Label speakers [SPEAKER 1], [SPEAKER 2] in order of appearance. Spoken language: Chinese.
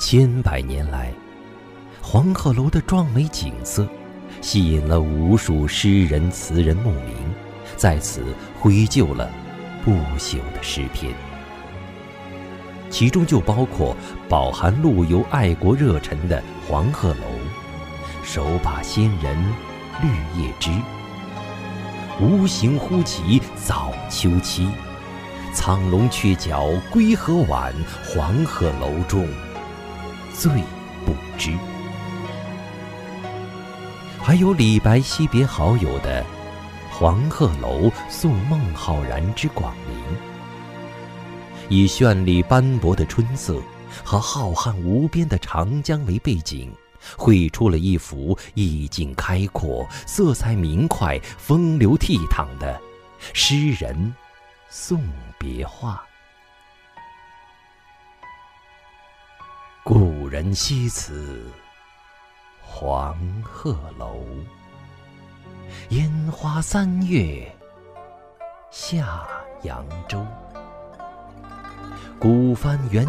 [SPEAKER 1] 千百年来，黄鹤楼的壮美景色吸引了无数诗人词人慕名，在此绘就了不朽的诗篇，其中就包括饱含陆游爱国热忱的黄鹤楼、手把仙人绿叶枝、无形忽起早秋期、苍龙鹊角归何晚，黄鹤楼中最不知。还有李白惜别好友的黄鹤楼送孟浩然之广陵，以绚丽斑驳的春色和浩瀚无边的长江为背景，绘出了一幅意境开阔、色彩明快、风流倜傥的诗人送别画。故人西辞黄鹤楼，烟花三月下扬州。古帆远